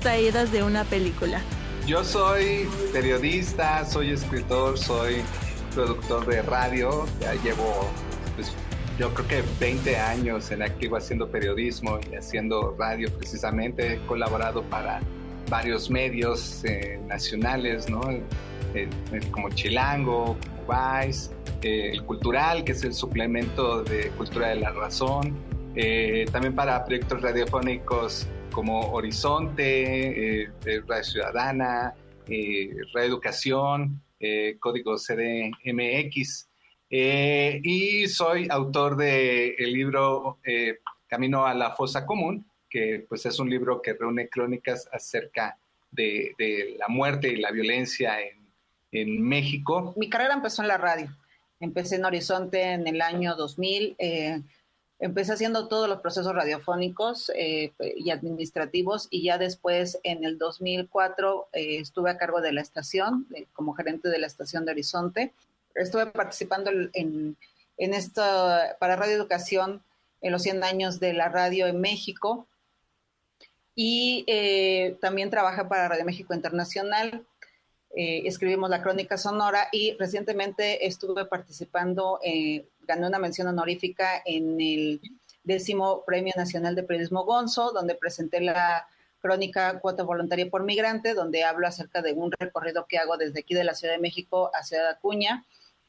extraídas de una película. Yo soy periodista, soy escritor, soy productor de radio. Ya llevo, pues, yo creo que 20 años en activo haciendo periodismo y haciendo radio precisamente. He colaborado para varios medios nacionales, ¿no? Como Chilango, como Vice, El Cultural, que es el suplemento de Cultura de la Razón. También para proyectos radiofónicos como Horizonte, Radio Ciudadana, Radio Educación, Código CDMX. Y soy autor del libro Camino a la Fosa Común, que pues es un libro que reúne crónicas acerca de la muerte y la violencia en México. Mi carrera empezó en la radio. Empecé en Horizonte en el año 2000. Empecé haciendo todos los procesos radiofónicos y administrativos, y ya después, en el 2004, estuve a cargo de la estación, como gerente de la estación de Horizonte. Estuve participando en para Radio Educación en los 100 años de la radio en México, y también trabajé para Radio México Internacional. Escribimos la crónica sonora, y recientemente estuve participando, gané una mención honorífica en el 10º Premio Nacional de Periodismo Gonzo, donde presenté la crónica Cuota Voluntaria por Migrante, donde hablo acerca de un recorrido que hago desde aquí de la Ciudad de México a Ciudad Acuña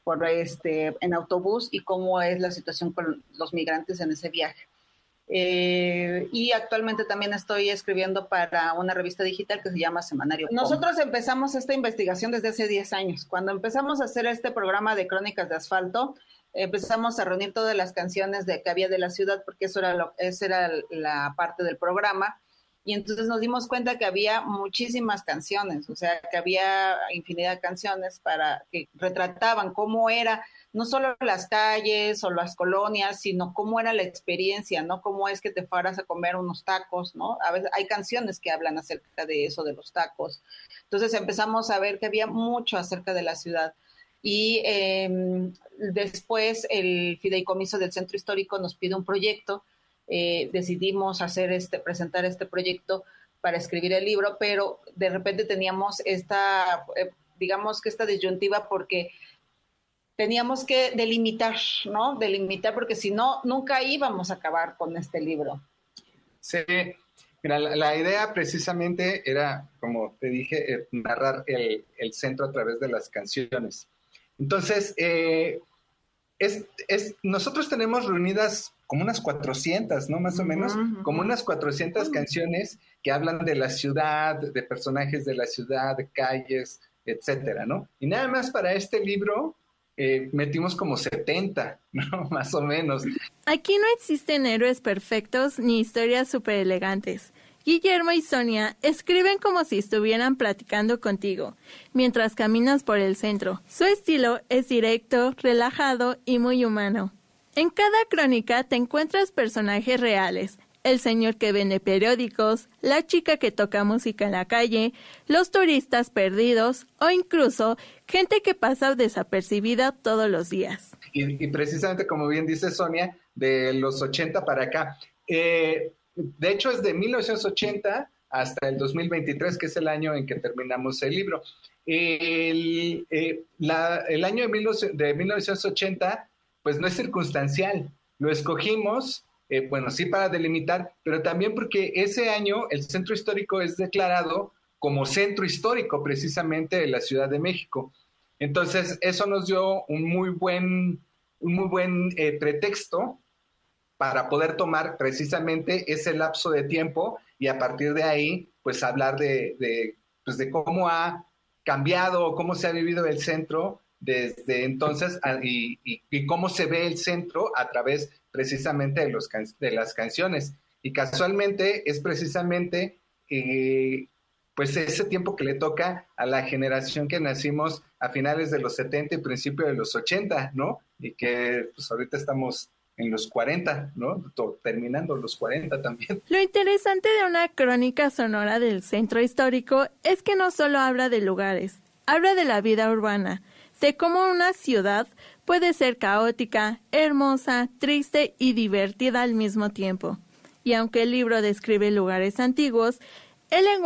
en autobús, y cómo es la situación con los migrantes en ese viaje. Y actualmente también estoy escribiendo para una revista digital que se llama Semanario. Nosotros empezamos esta investigación desde hace 10 años. Cuando empezamos a hacer este programa de Crónicas de Asfalto, empezamos a reunir todas las canciones que había de la ciudad, porque esa era la parte del programa. Y entonces nos dimos cuenta que había muchísimas canciones, o sea, que había infinidad de canciones que retrataban cómo era, no solo las calles o las colonias, sino cómo era la experiencia, ¿no? Cómo es que te fueras a comer unos tacos, ¿no? A veces hay canciones que hablan acerca de eso, de los tacos. Entonces empezamos a ver que había mucho acerca de la ciudad. Y después el Fideicomiso del Centro Histórico nos pide un proyecto. Decidimos presentar este proyecto para escribir el libro, pero de repente teníamos esta disyuntiva, porque teníamos que delimitar, ¿no? Delimitar, porque si no, nunca íbamos a acabar con este libro. Sí, mira, la idea precisamente era, como te dije, narrar el centro a través de las canciones. Entonces, nosotros tenemos reunidas como unas 400, ¿no? Más o menos, como unas 400 canciones que hablan de la ciudad, de personajes de la ciudad, de calles, etcétera, ¿no? Y nada más para este libro metimos como 70, ¿no? Más o menos. Aquí no existen héroes perfectos ni historias súper elegantes. Guillermo y Sonia escriben como si estuvieran platicando contigo mientras caminas por el centro. Su estilo es directo, relajado y muy humano. En cada crónica te encuentras personajes reales: el señor que vende periódicos, la chica que toca música en la calle, los turistas perdidos o incluso gente que pasa desapercibida todos los días. Y precisamente, como bien dice Sonia, de los 80 para acá. De hecho, es de 1980 hasta el 2023, que es el año en que terminamos el libro. El año de 1980, pues no es circunstancial. Lo escogimos, sí, para delimitar, pero también porque ese año el centro histórico es declarado como centro histórico precisamente de la Ciudad de México. Entonces, eso nos dio un muy buen pretexto para poder tomar precisamente ese lapso de tiempo, y a partir de ahí, pues hablar de cómo ha cambiado, cómo se ha vivido el centro desde entonces, y cómo se ve el centro a través precisamente de las canciones. Y casualmente es precisamente pues ese tiempo que le toca a la generación que nacimos a finales de los 70 y principios de los 80, ¿no? Y que pues ahorita estamos en los 40, ¿no? Terminando los 40 también. Lo interesante de una crónica sonora del centro histórico es que no solo habla de lugares, habla de la vida urbana, de cómo una ciudad puede ser caótica, hermosa, triste y divertida al mismo tiempo. Y aunque el libro describe lugares antiguos, el lenguaje